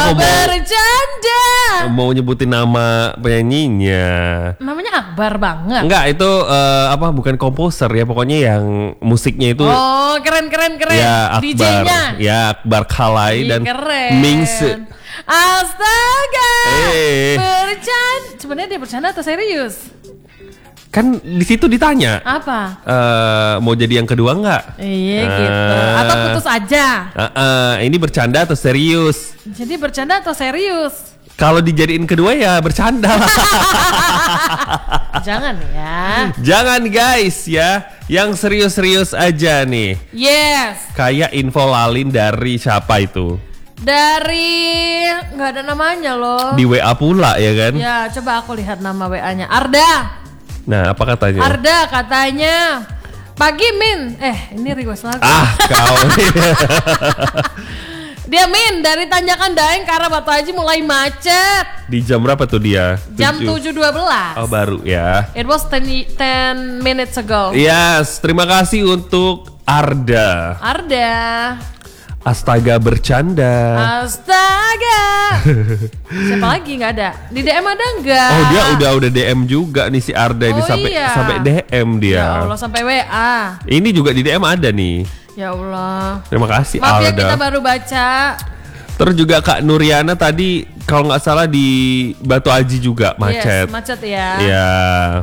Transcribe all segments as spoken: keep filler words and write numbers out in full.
mau bercanda. Mau nyebutin nama penyanyinya. Namanya Akbar banget. Enggak, itu uh, apa bukan komposer ya, pokoknya yang musiknya itu. Oh, keren keren keren. Ya, Akbar. D J-nya. Ya, Akbar Khalai dan keren. Mings. Astaga. Eh. Bercanda. Sebenarnya dia bercanda atau serius? Kan di situ ditanya. Apa? Uh, mau jadi yang kedua nggak? Iya uh, gitu. Atau putus aja? Uh, uh, ini bercanda atau serius? Jadi bercanda atau serius? Kalau dijadiin kedua ya bercanda lah. Jangan ya. Jangan guys ya. Yang serius-serius aja nih. Yes. Kayak info lalin dari siapa itu? Dari nggak ada namanya loh. Di W A pula ya kan? Ya coba aku lihat nama W A-nya. Arda. Nah, apa katanya? Arda katanya, pagi Min. Eh, ini request lagu. Ah, kau. Dia Min, dari Tanjakan Daeng ke arah Batu Haji mulai macet. Di jam berapa tuh dia? Jam tujuh dua belas. Oh, baru ya. It was ten minutes ago. Yes, terima kasih untuk Arda. Arda. Astaga bercanda. Astaga. Siapa lagi nggak ada? Di D M ada nggak? Oh dia udah udah D M juga nih si Arda ini oh, sampai iya. sampai D M dia. Ya Allah sampai W A. Ini juga di D M ada nih. Ya Allah. Terima kasih Maaf Arda. ya kita baru baca. Terus juga Kak Nuriana tadi kalau nggak salah di Batu Haji juga macet. Yes, macet ya. Iya.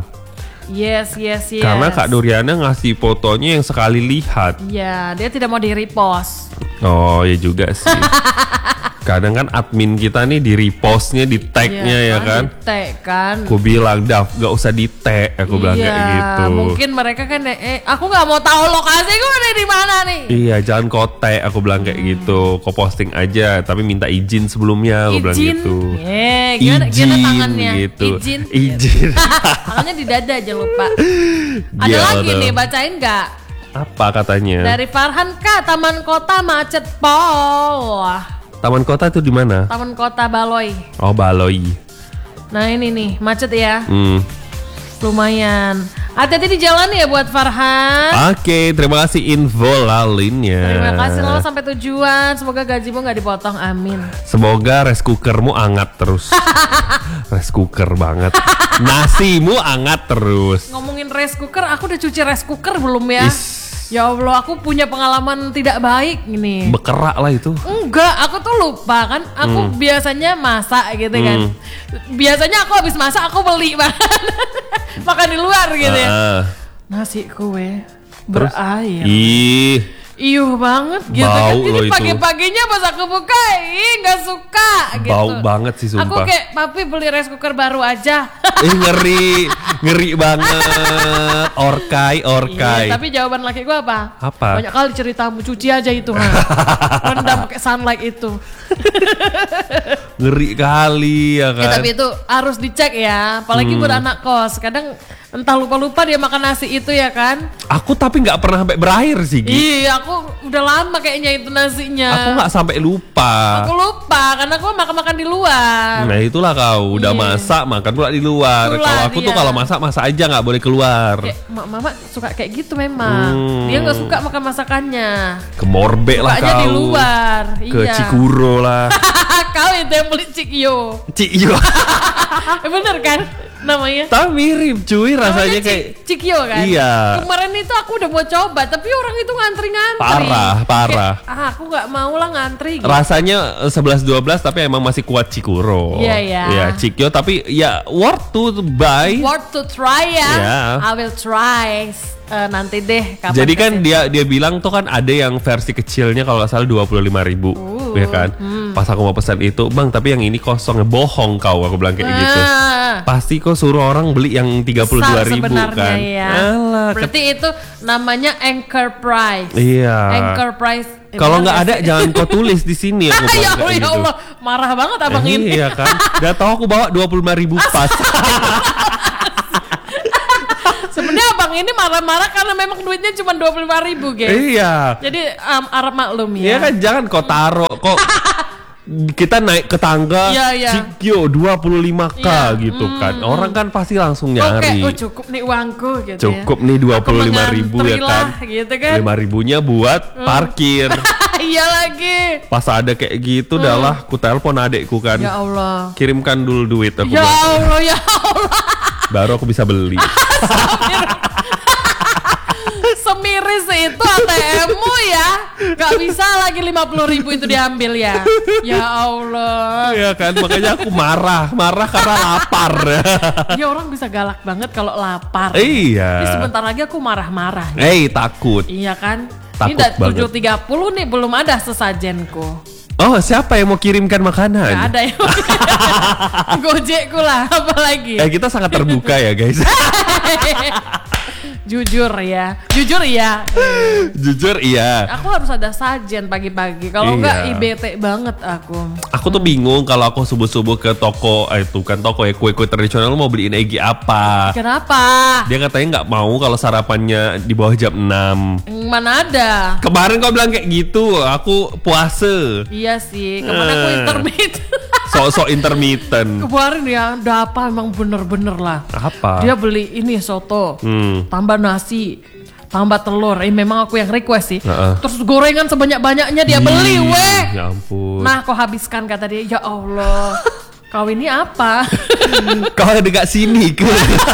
Yes, yes, yes. Karena Kak Nuriana ngasih fotonya yang sekali lihat. Iya, dia tidak mau di repost. Oh ya juga sih. Kadang kan admin kita nih di repostnya, di tagnya ya, ya kan. Di tag kan. Aku bilang Dav gak usah di tag, aku iya, bilang kayak gitu. Mungkin mereka kan, eh, aku nggak mau tahu lokasi gue ada di mana nih. Iya, jangan kau tag, aku bilang kayak hmm. gitu. Kau posting aja, tapi minta izin sebelumnya, aku izin. bilang gitu. Yeah, gimana, izin, gimana tangannya? Gitu. Izin. Izin. Tangannya di dada aja lupa. Ada Gila lagi tuh. nih, bacain nggak? Apa katanya? Dari Farhan K, Taman Kota macet pol. Taman Kota itu di mana? Taman Kota Baloi. Oh, Baloi. Nah ini nih, macet ya. Hmm. Lumayan. Hati-hati di jalan ya buat Farhan. Oke, terima kasih info lalinnya. Terima kasih selamat sampai tujuan. Semoga gajimu nggak dipotong, amin. Semoga rice cookermu hangat terus. Rice cooker banget. Nasimu hangat terus. Ngomongin rice cooker, aku udah cuci rice cooker belum ya? Is. Ya Allah, aku punya pengalaman tidak baik ini. Bekerak lah itu. Enggak, aku tuh lupa kan. Aku hmm. biasanya masak gitu kan. Hmm. Biasanya aku habis masak aku beli banget. Makan di luar gitu ya. Uh. Nasi kue berair. Ih. Iyuh banget gitu bau kan. Jadi pagi-paginya pas aku buka, ih nggak suka gitu. Bau banget sih sumpah. Aku kayak, papi beli rice cooker baru aja. Ih ngeri, ngeri banget. Orkai, orkai. Iya, tapi jawaban laki gue apa? Apa? Banyak kali ceritamu, cuci aja itu. Rendam pakai sunlight itu. Ngeri kali ya kan. Ya, tapi itu harus dicek ya. Apalagi hmm. buat anak kos. Kadang entah lupa-lupa dia makan nasi itu ya kan. Aku tapi nggak pernah sampai berakhir sih Gi. Iya aku udah lama kayaknya itu nasinya. Aku nggak sampai lupa. Aku lupa karena aku makan-makan di luar. Nah itulah kau udah iya. masak makan pula di luar. Kalau aku dia. tuh kalau masak masak aja nggak boleh keluar. Kayak, mama suka kayak gitu memang. Hmm. Dia nggak suka makan masakannya. Ke Morbe lah kau. di luar. Ke iya. Cikuro lah. Kau itu yang beli Cikyo. Cikyo. Bener kan? Namanya. Tapi mirip cuy rasanya kayak Cikyo kan? Iya. Kemarin itu aku udah mau coba tapi orang itu ngantri-ngantri. Parah, parah. Kayak, ah, aku nggak mau lah ngantri. Gitu. Rasanya sebelas dua belas tapi emang masih kuat Cikuro. Iya, iya. Ya, Cikyo tapi ya worth to buy. Worth to try ya. Yeah. I will try. Uh, nanti deh kapan. Jadi kan dia dia bilang tuh kan ada yang versi kecilnya kalau nggak salah dua puluh lima ribu, uh, ya kan. Hmm. Pas aku mau pesan itu, bang tapi yang ini kosong, bohong kau, aku bilang kayak uh. gitu. Pasti kau suruh orang beli yang tiga puluh dua ribu kan. Ya. Alah, berarti ket... itu namanya anchor price. Iya. Anchor price. Kalau nggak ada jangan kau tulis di sini. Aku ya Allah, gitu. ya Allah, marah banget abang eh, ini. Iya kan. Udah tahu aku bawa dua puluh lima ribu pas. Sebenarnya abang ini marah-marah karena memang duitnya cuma dua puluh lima ribu guys. Iya. Jadi um, Arab maklum ya. Iya kan jangan kau taruh kok kita naik ke tangga Iya, iya. Cikyo dua puluh lima k Iya, gitu mm, kan. Orang kan pasti langsung Oke, nyari. oh cukup nih uangku gitu Cukup ya. nih dua puluh lima ribu ya mengantri kan. lah, gitu kan. lima ribunya buat parkir. Iya lagi. Pas ada kayak gitu dah lah, ku telepon adekku kan. Ya Allah. Kirimkan dulu duit aku Ya bilang. Allah, ya Allah. Baru aku bisa beli. Semiris itu A T M-mu ya. Gak bisa lagi lima puluh ribu itu diambil ya. Ya Allah. Ya kan, makanya aku marah, marah karena lapar. Ya orang bisa galak banget kalau lapar. Iya. Ini sebentar lagi aku marah-marah. Eh, takut. Iya kan? Takut Ini udah banget. tujuh tiga puluh nih belum ada sesajenku. Oh, siapa yang mau kirimkan makanan? Gak ada yang Gojekku lah, apalagi. Eh, kita sangat terbuka ya, guys. Jujur ya, jujur ya. Jujur iya. Aku harus ada sajen pagi-pagi. Kalau enggak Iya. I B T banget aku. Aku tuh bingung kalau aku subuh-subuh ke toko, eh itu kan toko ya kue-kue tradisional mau beliin Egi apa? Kenapa? Dia katanya nggak mau kalau sarapannya di bawah jam enam. Mana ada? Kemarin kau bilang kayak gitu, aku puasa. Iya sih, kemana aku Eh. intermittent. Sok-sok intermittent. Kemarin ya, ada apa emang bener-bener lah. Apa? Dia beli ini soto, Hmm. tambah nasi, tambah telur. Eh memang aku yang request sih. Uh-uh. Terus gorengan sebanyak-banyaknya dia beli, Ih, weh. Ya ampun. Nah, kau habiskan kata dia. Ya Allah. Kau ini apa? Kau ada dekat sini ke?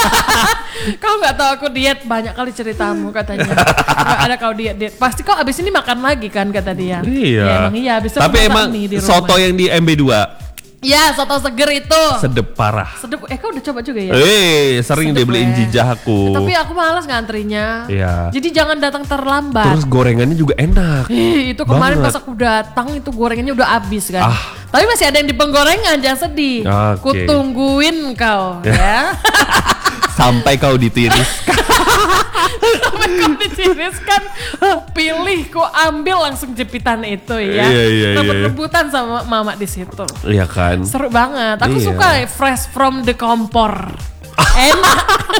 Kau nggak tahu aku diet, banyak kali ceritamu katanya. Nggak ada kau diet, diet. Pasti kau abis ini makan lagi kan kata dia. Iya. Ya, emang iya. Abis itu Tapi masak emang mie di rumah. soto yang di M B dua Ya, soto seger itu. sedep parah. Sedep. Eh, kau udah coba juga ya? Eh, sering Sedep, dibeliin weh. jijah aku. Tapi aku malas ngantrinya. Iya. Jadi jangan datang terlambat. Terus gorengannya juga enak. Ih, itu kemarin banget. pas aku datang itu gorengannya udah habis kan. Ah. Tapi masih ada yang di penggorengan, jangan sedih. Oke. Kutungguin kau ya. Sampai kau ditiriskan. Sampai kau ditiriskan, ku pilih, ku ambil langsung jepitan itu ya. Iya, iya, iya. Rebut-rebutan sama mama di situ. Iya kan? Seru banget. Aku Iya. suka fresh from the kompor. Enak.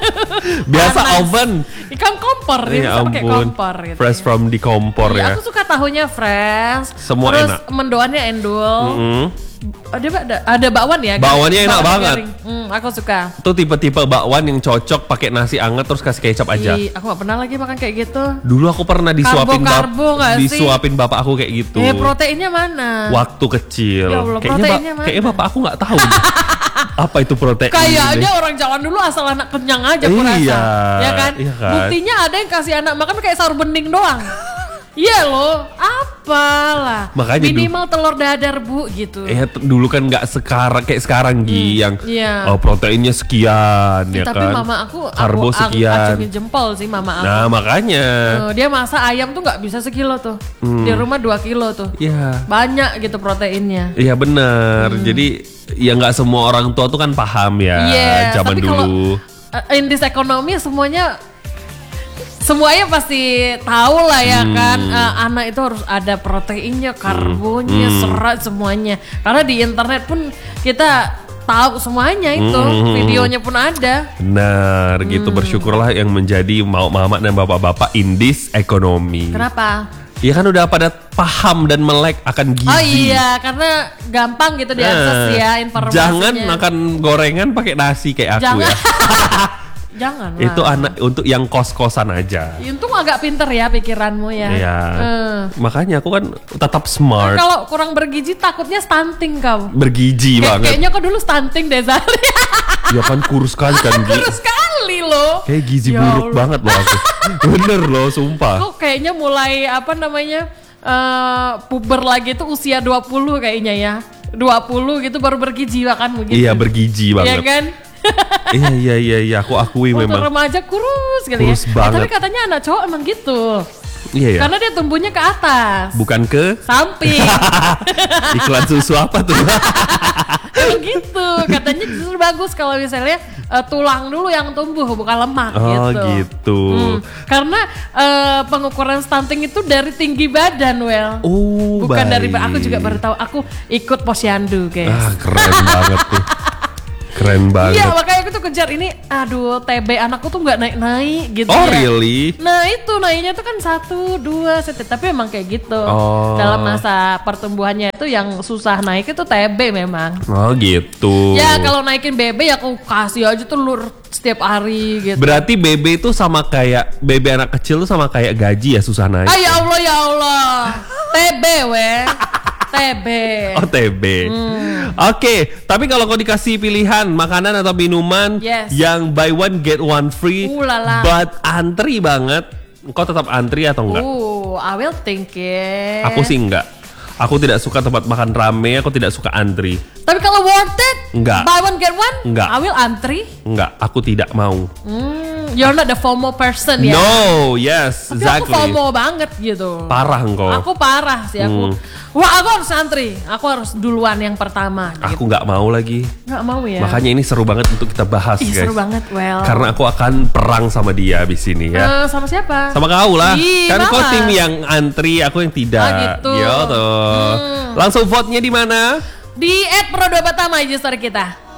Biasa Panas. oven. Ikan kompor, dia Ya bisa pakai ampun. kompor gitu. Fresh ya. from di kompor Iya, ya. aku suka tahunya fresh. Semua terus enak. mendoannya endul. Mm. Ada ada ada bakwan ya? Bakwannya enak Bakwan banget. garing. Hmm, aku suka. Itu tipe-tipe bakwan yang cocok pakai nasi anget terus kasih kecap aja. Ih, aku gak pernah lagi makan kayak gitu. Dulu aku pernah disuapin bap- Karbo-karbo nggak sih? disuapin bapak aku kayak gitu. Eh, proteinnya mana? Waktu kecil. Ya Allah, kayaknya, proteinnya mana? kayaknya bapak aku nggak tahu. Apa itu protein? Kayaknya orang zaman dulu asal anak kenyang aja aku rasa. Iya, Ya kan? iya kan? Buktinya ada yang kasih anak makan kayak sayur bening doang. Iya loh, apalah. Makanya minimal telur dadar bu gitu. Eh t- dulu kan nggak sekarang kayak sekarang Gi yang iya. oh, proteinnya sekian Eh, ya tapi kan. mama aku, Karbo aku, aku sekian. acungin jempol sih mama aku. Nah makanya. Eh, dia masak ayam tuh nggak bisa sekilo tuh. Hmm. Di rumah dua kilo tuh. Iya. Banyak gitu proteinnya. Iya benar. Jadi ya nggak semua orang tua tuh kan paham ya Yes, zaman tapi dulu. kalau uh, in this economy semuanya semuanya pasti tahu lah ya Hmm. kan. Uh, anak itu harus ada proteinnya, karbonya, Hmm. serat semuanya. Karena di internet pun kita tahu semuanya itu, Hmm. videonya pun ada. Benar, gitu bersyukurlah yang menjadi mau mama dan bapak-bapak in this economy. Kenapa? Ya kan udah pada paham dan melek akan gizi. Oh iya, karena gampang gitu diakses Nah, ya informasinya. Jangan makan gorengan pakai nasi kayak aku Jangan. ya. Jangan lah. Itu anak untuk yang kos-kosan aja. Untung agak pinter ya pikiranmu ya. Iya. Eh. Makanya aku kan tetap smart, Kalau kurang bergizi takutnya stunting kau. bergizi Kayak- banget. Kayaknya kau dulu stunting deh Zali. Ya kan kurus sekali kan Gi. Terus sekali loh. Kayak gizi Ya buruk Allah. banget loh aku. Bener loh, sumpah. Kok kayaknya mulai apa namanya eh puber lagi tuh usia dua puluh kayaknya ya. dua puluh gitu baru bergizi kan begitu. Iya bergizi Iya banget. kan? Iya iya iya iya, aku akui Waktu memang. remaja kurus kali Kurus ya. Eh, banget. tapi katanya anak cowok emang gitu. Iya ya. Karena dia tumbuhnya ke atas. Bukan ke Samping. iklan susu apa tuh? Emang gitu. Katanya justru bagus kalau misalnya eh, tulang dulu yang tumbuh bukan lemak Oh gitu. gitu. Hmm, karena eh, pengukuran stunting itu dari tinggi badan, Well. Oh Bukan dari baik. aku juga baru tahu. Aku ikut posyandu, guys. Ah keren banget tuh. Keren banget. Iya, makanya aku tuh kejar ini. Aduh, T B anakku tuh nggak naik-naik gitu. Oh ya. really? Nah itu naiknya tuh kan satu dua senti, tapi emang kayak gitu. Oh. Dalam masa pertumbuhannya itu yang susah naik itu T B memang. Oh gitu. Ya kalau naikin B B ya aku kasih aja tuh lur setiap hari gitu. Berarti B B itu sama kayak B B anak kecil tuh sama kayak gaji ya, susah naik. Ah ya Allah ya Allah. T B weh. T B. Oh T B. Hmm. Oke, okay, tapi kalau kau dikasih pilihan makanan atau minuman yes. yang buy one get one free, uh, lala. but antri banget, kau tetap antri atau enggak? Uh, I will think it. Aku sih enggak. Aku tidak suka tempat makan rame, aku tidak suka antri. Tapi kalau worth it, enggak. Buy one get one, enggak. I will antri. Enggak, aku tidak mau. Hmm, you're not the FOMO person ya? No, yes, tapi exactly. aku FOMO banget gitu. Parah engkau. Aku parah sih aku. Hmm. Wah, aku harus antri. Aku harus duluan yang pertama. Gitu. Aku nggak mau lagi. Nggak mau ya. Makanya ini seru banget untuk kita bahas, Ih, guys. Seru banget, well. Karena aku akan perang sama dia abis ini ya. Uh, sama siapa? Sama kau lah. Ih, kan malah. kau tim yang antri, aku yang tidak. Ah, gitu. Yo tuh. Hmm. Langsung vote-nya di mana? Di at Pro dua Batama aja story kita.